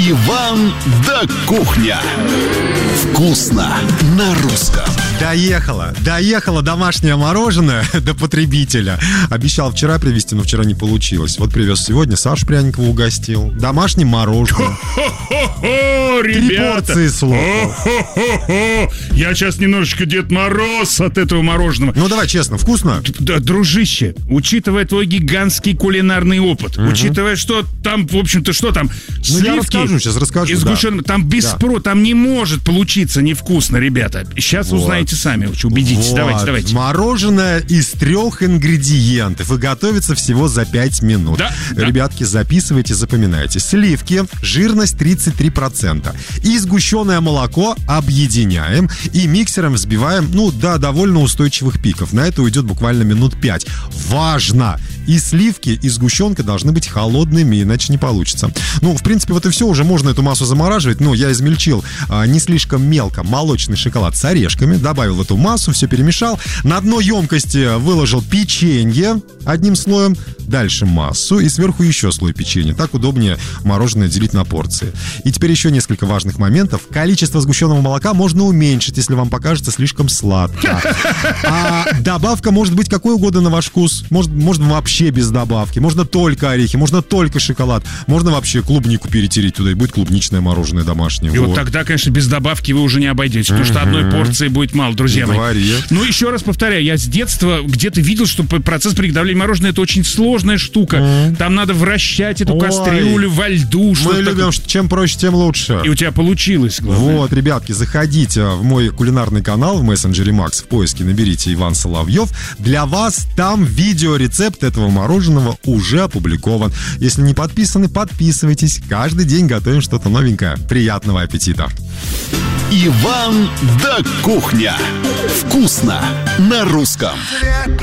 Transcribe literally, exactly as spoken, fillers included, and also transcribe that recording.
Иван да кухня. Вкусно на русском. Доехало, доехало домашнее мороженое до потребителя. Обещал вчера привезти, но вчера не получилось. Вот привез сегодня, Сашу Пряникова угостил. Домашнее мороженое. Три порции слопал. Я сейчас немножечко Дед Мороз от этого мороженого. Ну давай честно, вкусно? Да, дружище, учитывая твой гигантский кулинарный опыт, угу. учитывая, что там, в общем-то, что там, ну, сливки, я расскажу, сейчас расскажу, и сгущенка, да. там без да. спро, там не может получиться невкусно, ребята. Сейчас вот. узнаете сами, убедитесь. Вот. Давайте, давайте. Мороженое из трех ингредиентов и готовится всего за пять минут. Да, Ребятки, да. записывайте, запоминайте. Сливки, жирность тридцать три процента. И сгущенное молоко объединяем и миксером взбиваем, ну, до довольно устойчивых пиков. На это уйдет буквально минут пять. Важно! И сливки, и сгущенка должны быть холодными, иначе не получится. Ну, в принципе, вот и все. Уже можно эту массу замораживать. Ну, я измельчил а, не слишком мелко молочный шоколад с орешками, добавил эту массу, все перемешал. На дно емкости выложил печенье одним слоем, дальше массу и сверху еще слой печенья. Так удобнее мороженое делить на порции. И теперь еще несколько важных моментов. Количество сгущенного молока можно уменьшить, если вам покажется слишком сладко. А добавка может быть какой угодно на ваш вкус. Может, можно вообще без добавки. Можно только орехи, можно только шоколад. Можно вообще клубнику перетереть туда, и будет клубничное мороженое домашнее. И вот, вот тогда, конечно, без добавки вы уже не обойдетесь, потому что одной порции будет мало, друзья мои. Ну, еще раз повторяю, я с детства где-то видел, что процесс приготовления мороженого — это очень сложная штука. Mm. Там надо вращать эту Ой. кастрюлю во льду. Мы любим, что чем проще, тем лучше. И у тебя получилось, главное. Вот, ребятки, заходите в мой кулинарный канал в мессенджере Макс, в поиске наберите Иван Соловьев. Для вас там видеорецепт этого мороженого уже опубликован. Если не подписаны, подписывайтесь. Каждый день готовим что-то новенькое. Приятного аппетита! Иван да кухня. Вкусно на русском.